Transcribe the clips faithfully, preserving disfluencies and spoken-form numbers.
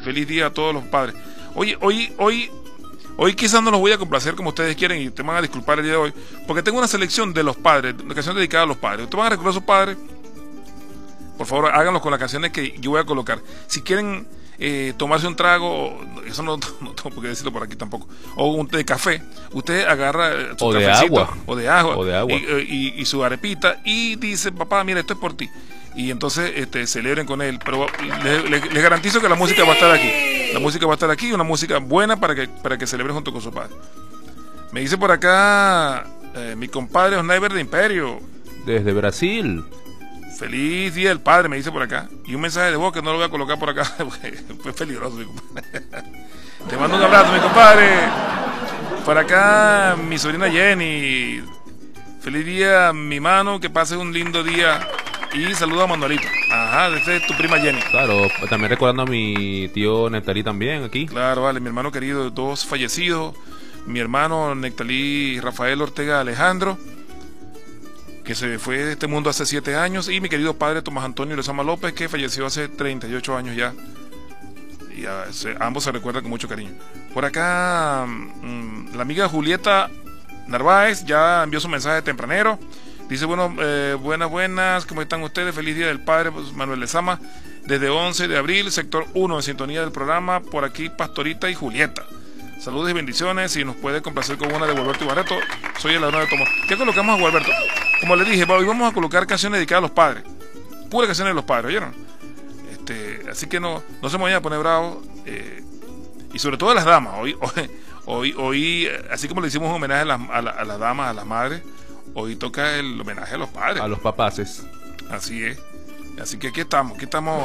Feliz día a todos los padres. Oye, hoy, hoy, hoy quizás no los voy a complacer como ustedes quieren y te van a disculpar el día de hoy, porque tengo una selección de los padres, una canción dedicada a los padres. ¿Ustedes van a recordar a sus padres? Por favor, háganlo con las canciones que yo voy a colocar. Si quieren eh, tomarse un trago, eso no, no tengo por qué decirlo por aquí tampoco, o un té de café, usted agarra su o de cafecito, agua, o de agua, o de agua. Y, y, y su arepita, y dice, papá, mira, esto es por ti. Y entonces este, celebren con él. Pero les, les, les garantizo que la música va a estar aquí. La música va a estar aquí, una música buena para que, para que celebren junto con su padre. Me dice por acá eh, mi compadre Osnaiber de Imperio. Desde Brasil. Feliz día del padre, me dice por acá. Y un mensaje de voz que no lo voy a colocar por acá. Es peligroso, mi compadre. Te mando un abrazo, mi compadre. Por acá, mi sobrina Jenny. Feliz día, mi mano. Que pases un lindo día. Y saludo a Manuelito. Ajá, esta es tu prima Jenny. Claro, también recordando a mi tío Nectalí también aquí. Claro, vale, mi hermano querido, dos fallecidos. Mi hermano Nectalí Rafael Ortega Alejandro, que se fue de este mundo hace siete años, y mi querido padre Tomás Antonio Lezama López, que falleció hace treinta y ocho años ya. Y a, se, ambos se recuerdan con mucho cariño. Por acá, mmm, la amiga Julieta Narváez ya envió su mensaje tempranero. Dice, bueno, eh, buenas, buenas, ¿cómo están ustedes? Feliz día del padre, pues, Manuel Lezama, desde once de abril, sector uno, en sintonía del programa, por aquí Pastorita y Julieta. Saludos y bendiciones, y nos puede complacer con una de Gualberto y Barreto. Soy el ladrón de Tomás. ¿Qué colocamos a Gualberto? Como les dije, hoy vamos a colocar canciones dedicadas a los padres. Puras canciones de los padres, ¿oyeron? Este, así que no, no se me vayan a poner bravos. Eh, y sobre todo a las damas. Hoy, hoy, hoy, hoy así como le hicimos un homenaje a las, a, la, a las damas, a las madres, hoy toca el homenaje a los padres. A los papaces. Así es. Así que aquí estamos, aquí estamos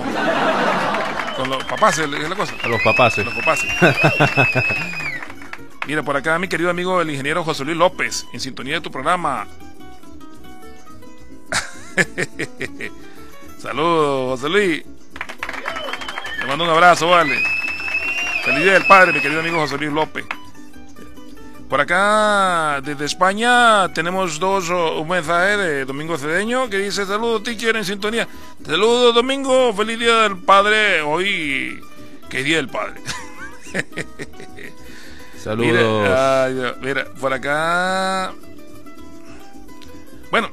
con los papaces, es la cosa. A los papaces. Los papaces. Mira, por acá mi querido amigo el ingeniero José Luis López, en sintonía de tu programa. Saludos, José Luis. Te mando un abrazo, vale. Feliz día del padre, mi querido amigo José Luis López. Por acá, desde España, tenemos dos, un mensaje de Domingo Cedeño que dice: saludos, teacher, en sintonía. Saludos, Domingo, feliz día del padre. Hoy, que es día del padre. Saludos. Mira, ay, mira, por acá. Bueno,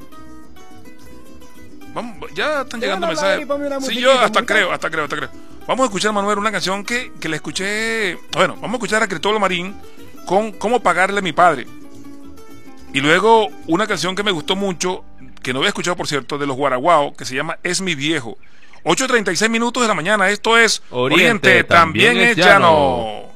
vamos, ya están llegando mensajes. Sí, yo hasta creo, hasta creo, hasta creo. Vamos a escuchar, Manuel, una canción que, que le escuché. Bueno, vamos a escuchar a Cristóbal Marín con Cómo pagarle a mi padre. Y luego una canción que me gustó mucho, que no había escuchado, por cierto, de los Guaraguao, que se llama Es mi viejo. ocho treinta y seis minutos de la mañana. Esto es Oriente, Oriente también, también es llano. llano.